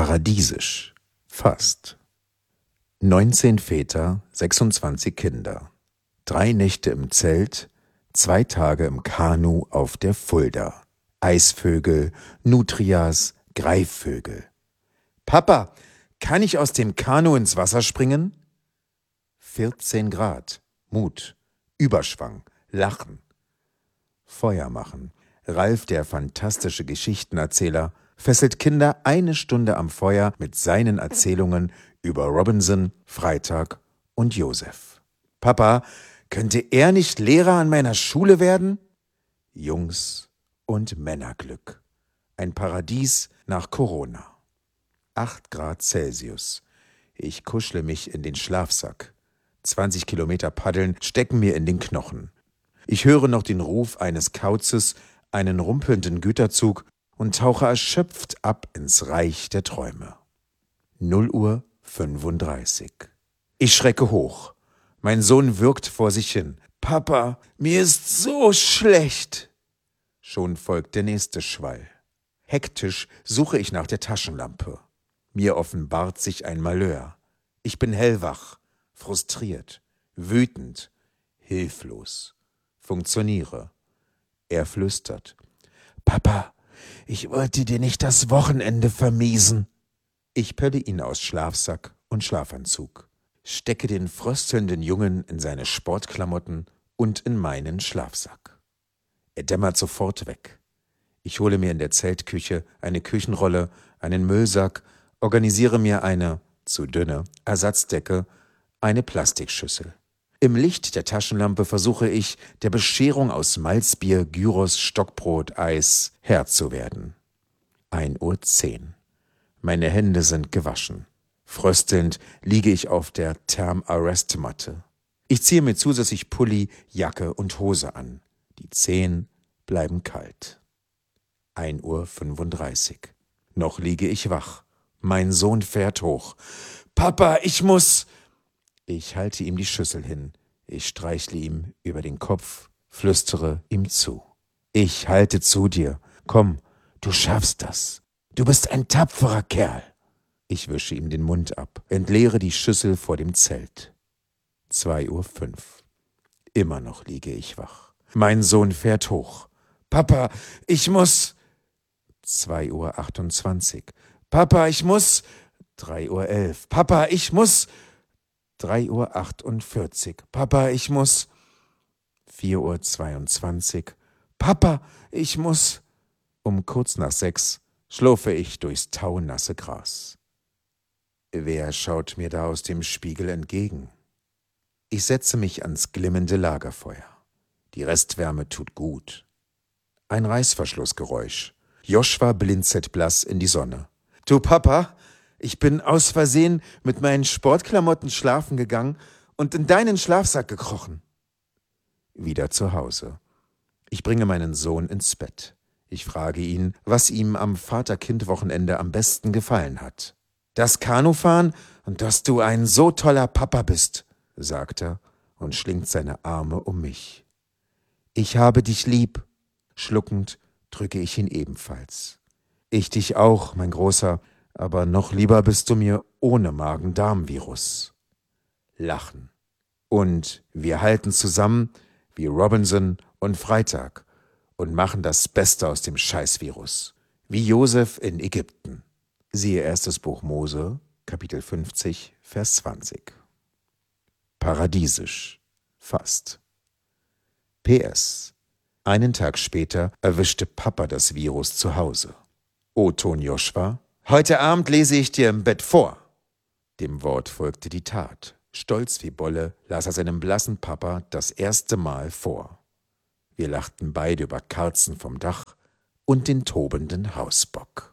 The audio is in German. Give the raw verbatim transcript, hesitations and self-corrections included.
Paradiesisch. Fast. Neunzehn Väter, sechsundzwanzig Kinder. Drei Nächte im Zelt, zwei Tage im Kanu auf der Fulda. Eisvögel, Nutrias, Greifvögel. »Papa, kann ich aus dem Kanu ins Wasser springen?« vierzehn Grad, Mut, Überschwang, Lachen. Feuer machen. Ralf, der fantastische Geschichtenerzähler, fesselt Kinder eine Stunde am Feuer mit seinen Erzählungen über Robinson, Freitag und Josef. »Papa, könnte er nicht Lehrer an meiner Schule werden?« Jungs- und Männerglück. Ein Paradies nach Corona. Acht Grad Celsius. Ich kuschle mich in den Schlafsack. zwanzig Kilometer Paddeln stecken mir in den Knochen. Ich höre noch den Ruf eines Kauzes, einen rumpelnden Güterzug und tauche erschöpft ab ins Reich der Träume. null Uhr fünfunddreißig. Ich schrecke hoch. Mein Sohn würgt vor sich hin. »Papa, mir ist so schlecht!« Schon folgt der nächste Schwall. Hektisch suche ich nach der Taschenlampe. Mir offenbart sich ein Malheur. Ich bin hellwach, frustriert, wütend, hilflos. Funktioniere. Er flüstert. »Papa, ich wollte dir nicht das Wochenende vermiesen.« Ich pelle ihn aus Schlafsack und Schlafanzug, stecke den fröstelnden Jungen in seine Sportklamotten und in meinen Schlafsack. Er dämmert sofort weg. Ich hole mir in der Zeltküche eine Küchenrolle, einen Müllsack, organisiere mir eine, zu dünne, Ersatzdecke, eine Plastikschüssel. Im Licht der Taschenlampe versuche ich, der Bescherung aus Malzbier, Gyros, Stockbrot, Eis Herr zu werden. ein Uhr zehn. Meine Hände sind gewaschen. Fröstelnd liege ich auf der Therm-Arrest-Matte. Ich ziehe mir zusätzlich Pulli, Jacke und Hose an. Die Zehen bleiben kalt. ein Uhr fünfunddreißig. Noch liege ich wach. Mein Sohn fährt hoch. »Papa, ich muss...« Ich halte ihm die Schüssel hin. Ich streichle ihm über den Kopf, flüstere ihm zu. »Ich halte zu dir. Komm, du schaffst das. Du bist ein tapferer Kerl.« Ich wische ihm den Mund ab, entleere die Schüssel vor dem Zelt. zwei Uhr fünf. Immer noch liege ich wach. Mein Sohn fährt hoch. »Papa, ich muss...« zwei Uhr achtundzwanzig. »Papa, ich muss...« drei Uhr elf. »Papa, ich muss...« drei Uhr achtundvierzig. »Papa, ich muss...« vier Uhr zweiundzwanzig. »Papa, ich muss...« Um kurz nach sechs schlurfe ich durchs taunasse Gras. Wer schaut mir da aus dem Spiegel entgegen? Ich setze mich ans glimmende Lagerfeuer. Die Restwärme tut gut. Ein Reißverschlussgeräusch. Joshua blinzelt blass in die Sonne. »Du Papa, ich bin aus Versehen mit meinen Sportklamotten schlafen gegangen und in deinen Schlafsack gekrochen.« Wieder zu Hause. Ich bringe meinen Sohn ins Bett. Ich frage ihn, was ihm am Vater-Kind-Wochenende am besten gefallen hat. »Das Kanufahren und dass du ein so toller Papa bist«, sagt er und schlingt seine Arme um mich. »Ich habe dich lieb.« Schluckend drücke ich ihn ebenfalls. »Ich dich auch, mein Großer, aber noch lieber bist du mir ohne Magen-Darm-Virus.« Lachen. Und wir halten zusammen wie Robinson und Freitag und machen das Beste aus dem Scheißvirus, wie Josef in Ägypten. Siehe erstes Buch Mose, Kapitel fünfzig, Vers zwanzig. Paradiesisch. Fast. P S. Einen Tag später erwischte Papa das Virus zu Hause. O-Ton Joshua: »Heute Abend lese ich dir im Bett vor.« Dem Wort folgte die Tat. Stolz wie Bolle las er seinem blassen Papa das erste Mal vor. Wir lachten beide über Karzen vom Dach und den tobenden Hausbock.